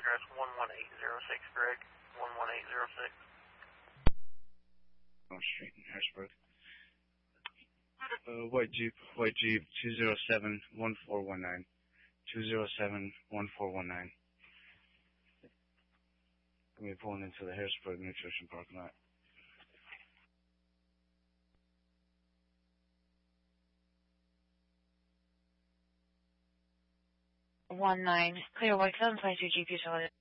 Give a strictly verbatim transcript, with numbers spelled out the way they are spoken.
address one one eight zero six, Greg. one one eight zero six. On Street in Harrisburg. Uh, white Jeep, white Jeep, two zero seven one four one nine. two zero seven one four one nine. Gonna be pulling into the Harrisburg Nutrition parking lot. One nine, clear white seven twenty two G P utility.